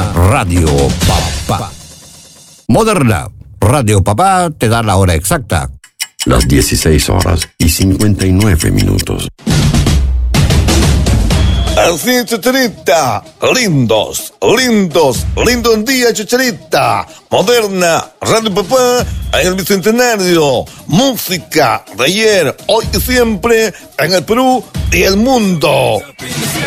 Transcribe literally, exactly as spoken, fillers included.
Radio Papá. Moderna Radio Papá te da la hora exacta. Las dieciséis horas y cincuenta y nueve minutos. Así es, Chicharita. Lindos, lindos, lindo día, Chicharita. Moderna Radio Papá en el Bicentenario. Música de ayer, hoy y siempre en el Perú y el mundo.